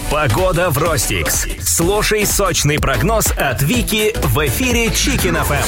Погода в Ростикс. Слушай сочный прогноз от Вики в эфире Chicken FM.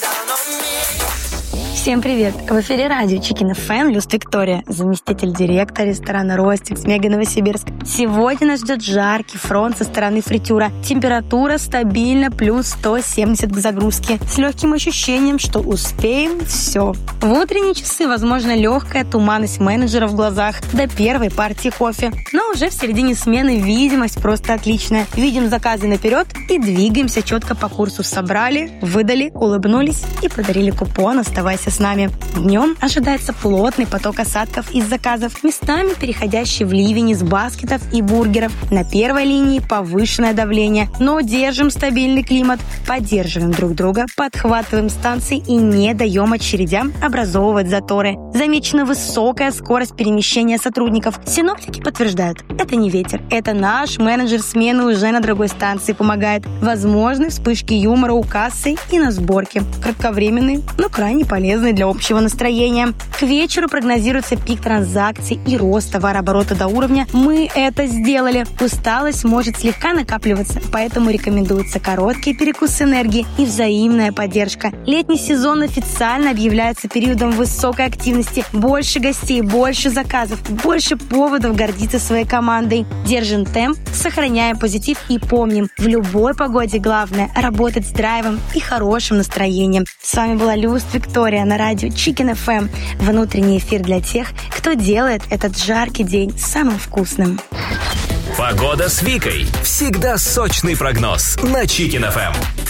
Всем привет! В эфире радио Chicken FM, Люст Виктория, заместитель директора ресторана «Ростикс», Мега Новосибирск. Сегодня нас ждет жаркий фронт со стороны фритюра. Температура стабильно плюс 170 к загрузке, с легким ощущением, что успеем все. В утренние часы, возможно, легкая туманность менеджера в глазах до первой партии кофе. Но уже в середине смены видимость просто отличная. Видим заказы наперед и двигаемся четко по курсу. Собрали, выдали, улыбнулись и подарили купон, оставайся с нами. Днем ожидается плотный поток осадков из заказов, местами переходящий в ливень из баскетов и бургеров. На первой линии повышенное давление, но держим стабильный климат, поддерживаем друг друга, подхватываем станции и не даем очередям образовывать заторы. Замечена высокая скорость перемещения сотрудников. Синоптики подтверждают, это не ветер, это наш менеджер смены уже на другой станции помогает. Возможны вспышки юмора у кассы и на сборке. Кратковременные, но крайне полезные для общего настроения. К вечеру прогнозируется пик транзакций и рост товарооборота до уровня «мы это сделали». Усталость может слегка накапливаться, поэтому рекомендуются короткие перекусы энергии и взаимная поддержка. Летний сезон официально объявляется периодом высокой активности. Больше гостей, больше заказов, больше поводов гордиться своей командой. Держим темп, сохраняем позитив и помним, в любой погоде главное работать с драйвом и хорошим настроением. С вами была Люст Виктория на радио Chicken FM. Внутренний эфир для тех, кто делает этот жаркий день самым вкусным. Погода с Викой. Всегда сочный прогноз на Chicken FM.